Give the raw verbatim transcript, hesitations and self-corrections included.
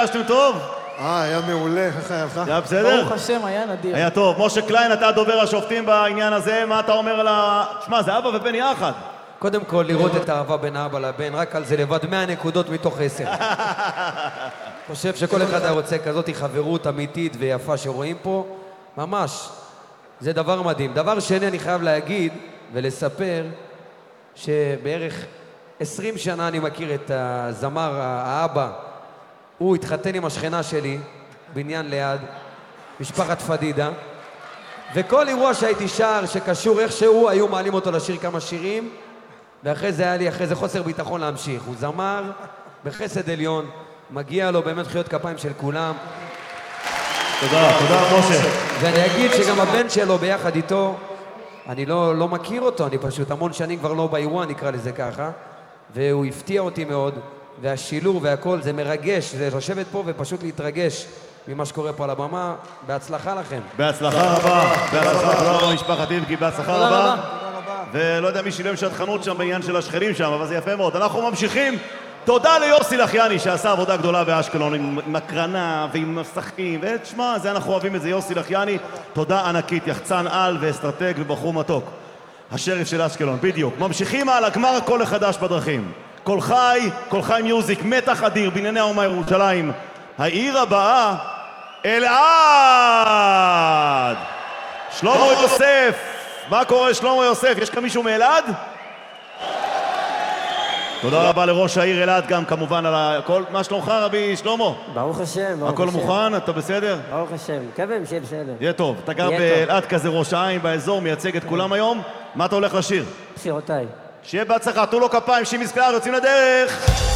הרגשתם טוב? אה, היה מעולה, איך היה לך? היה בסדר? ברוך השם, היה נדיר. היה טוב. משה קליין, אתה דובר השופטים בעניין הזה, מה אתה אומר על ה... תשמע, זה אבא ובן יחד. קודם כל, לראות את האהבה בין האבא לבן, רק על זה לבד מאה נקודות מתוך עשר. חושב שכל אחד היה רוצה כזאת חברות אמיתית ויפה שרואים פה, ממש. זה דבר מדהים. דבר שני, אני חייב להגיד ולספר שבערך עשרים שנה אני מכיר את הזמר, האבא. הוא התחתן עם השכנה שלי, בניין ליד, משפחת פדידה. וכל אירוע שהייתי שר, שקשור איכשהו, היו מעלים אותו לשיר כמה שירים, ואחרי זה היה לי, אחרי זה חוסר ביטחון להמשיך. הוא זמר בחסד עליון, מגיע לו באמת חיות כפיים של כולם. תודה, תודה, משה. ואני אגיד שגם הבן שלו ביחד איתו, אני לא, לא מכיר אותו, אני פשוט המון שנים כבר לא באירוע, נקרא לזה ככה, והוא הפתיע אותי מאוד, והשילור והכל, זה מרגש, זה לשבת פה ופשוט להתרגש ממה שקורה פה על הבמה. בהצלחה לכם. בהצלחה רבה, בהצלחה רבה משפחת איבגי, בהצלחה רבה. ולא יודע מי שילם שטחנות שם בעניין של השכנים שם, אבל זה יפה מאוד. אנחנו ממשיכים. תודה ליוסי לחיאני שעשה עבודה גדולה באשקלון עם הקרנה ועם משחקים, ותשמע, זה אנחנו אוהבים את זה, יוסי לחיאני. תודה ענקית, יחצן על ואסטרטג ובחור מתוק. השריף של אשקלון, בדיוק. ממשיכים על הגמר הכל החדש בדרכים. כל חי, כל חי מיוזיק, מתח אדיר, בנייני האומה ירושלים. העיר הבאה, אלעד! שלמה יוסף! מה קורה שלמה יוסף? יש כאן מישהו מאלעד? תודה רבה לראש העיר אלעד גם כמובן על הכל. מה שלומך רבי שלמה? ברוך השם, ברוך השם. הכל מוכן? אתה בסדר? ברוך השם, מקווים שיהיה בסדר. יהיה טוב. אתה גר באלעד כזה ראש העין באזור, מייצג את כולם היום. מה אתה הולך לשיר? שירותיי. שיהיה בהצלחה, תנו לו כפיים, שימי סקלר, יוצאים לדרך!